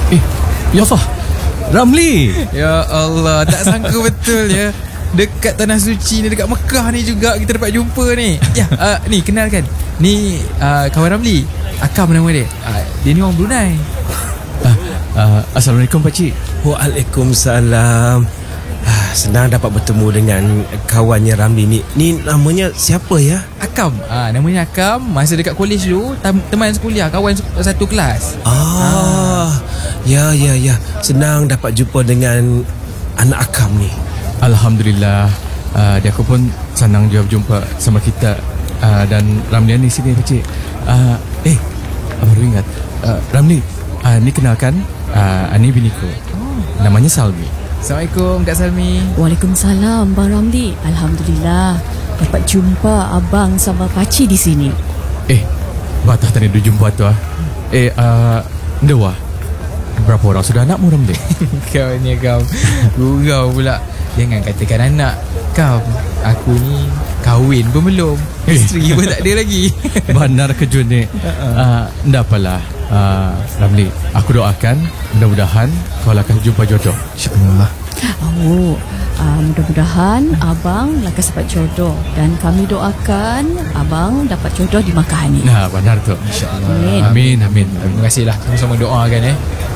Ya Allah, Ramli. Ya Allah, tak sangka betul ya. Dekat tanah suci ni, dekat Mekah ni juga kita dapat jumpa ni. Ya, ni kenalkan. Ni kawan Ramli. Akam nama dia. Dia ni orang Brunei. Assalamualaikum pakcik. Waalaikumsalam. Senang dapat bertemu dengan kawannya Ramli ni. Ni namanya siapa ya? Akam. Namanya Akam. Masa dekat kolej dulu, teman sekolah, kawan satu kelas. Ya. Senang dapat jumpa dengan anak Akam ni. Alhamdulillah. Dia aku pun senang juga berjumpa sama kita. Dan Ramli ni sini pakcik. Baru ingat. Ramli, ni kenalkan, ni biniku. Namanya Salmi. Assalamualaikum Kak Salmi. Waalaikumsalam Bang Ramli. Alhamdulillah dapat jumpa abang sama pakcik di sini. Batah tadi dia jumpa tu Dewa, berapa orang sudah anakmu Ramli? Kau ni kau gurau pula. Jangan katakan anak kau. Aku ni kahwin pun belum. Isteri pun tak ada lagi. Benar kejut ni. Tak apalah, Ramli, aku doakan mudah-mudahan kau akan jumpa jodoh, InsyaAllah. Mudah-mudahan abang lakas dapat jodoh. Dan kami doakan abang dapat jodoh di Makkah ni. Benar tu, InsyaAllah. Amin. Terima kasihlah. Sama-sama doakan